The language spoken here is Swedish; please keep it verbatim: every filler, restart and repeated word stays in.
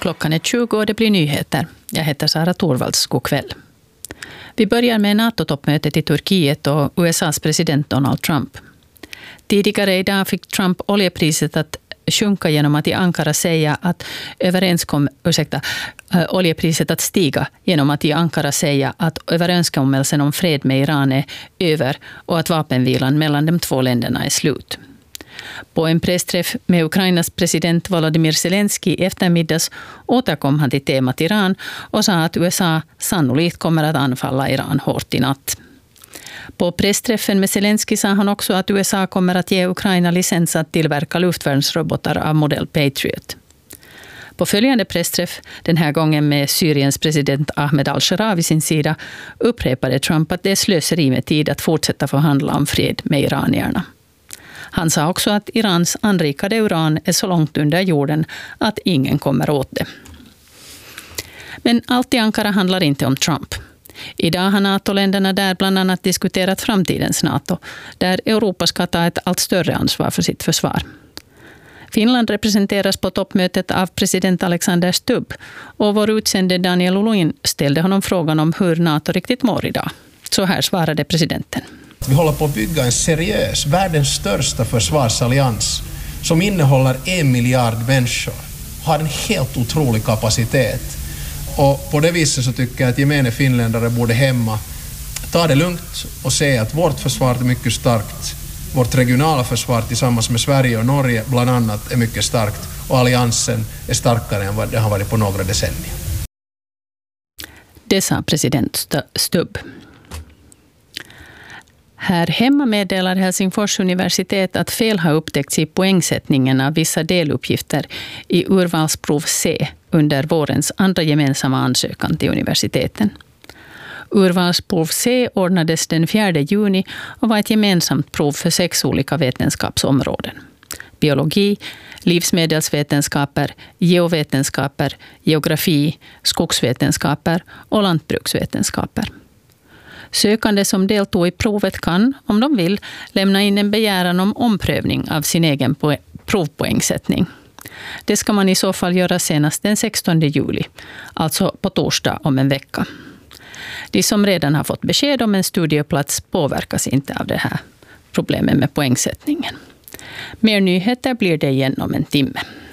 Klockan är tjugo och det blir nyheter. Jag heter Sara Torvalds. God kväll. Vi börjar med NATO-toppmötet i Turkiet och U S A:s president Donald Trump. Tidigare idag fick Trump oljepriset att sjunka genom att i Ankara säga att överenskom, ursäkta, oljepriset att stiga genom att i Ankara säga att överenskommelsen om fred med Iran är över och att vapenvilan mellan de två länderna är slut. På en pressträff med Ukrainas president Volodymyr Zelensky eftermiddags återkom han till temat Iran och sa att U S A sannolikt kommer att anfalla Iran hårt i natt. På pressträffen med Zelensky sa han också att U S A kommer att ge Ukraina licens att tillverka luftvärnsrobotar av modell Patriot. På följande pressträff, den här gången med Syriens president Ahmed al-Shara vid sin sida, upprepade Trump att det är slöseri med tid att fortsätta förhandla om fred med iranierna. Han sa också att Irans anrikade uran är så långt under jorden att ingen kommer åt det. Men allt i Ankara handlar inte om Trump. Idag har NATO-länderna där bland annat diskuterat framtidens NATO, där Europa ska ta ett allt större ansvar för sitt försvar. Finland representeras på toppmötet av president Alexander Stubb och vår utsände Daniel Oloin ställde honom frågan om hur NATO riktigt mår idag. Så här svarade presidenten. Vi håller på att bygga en seriös, världens största försvarsallians som innehåller en miljard människor, har en helt otrolig kapacitet. Och på det viset så tycker jag att gemene finländare borde hemma ta det lugnt och se att vårt försvar är mycket starkt. Vårt regionala försvar tillsammans med Sverige och Norge bland annat är mycket starkt och alliansen är starkare än vad det har varit på några decennier. Det sa president Stubb. Här hemma meddelar Helsingfors universitet att fel har upptäckts i poängsättningen av vissa deluppgifter i urvalsprov C under vårens andra gemensamma ansökan till universiteten. Urvalsprov C ordnades den fjärde juni och var ett gemensamt prov för sex olika vetenskapsområden. Biologi, livsmedelsvetenskaper, geovetenskaper, geografi, skogsvetenskaper och lantbruksvetenskaper. Sökande som deltog i provet kan, om de vill, lämna in en begäran om omprövning av sin egen provpoängsättning. Det ska man i så fall göra senast den sextonde juli, alltså på torsdag om en vecka. De som redan har fått besked om en studieplats påverkas inte av det här problemet med poängsättningen. Mer nyheter blir det igen om en timme.